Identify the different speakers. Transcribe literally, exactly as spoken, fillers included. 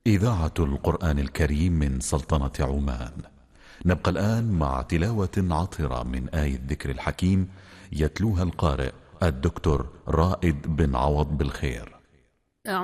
Speaker 1: إذاعة القرآن الكريم من سلطنة عمان. نبقى الآن مع تلاوة عطرة من آية الذكر الحكيم يتلوها القارئ الدكتور رائد بن عوض بالخير.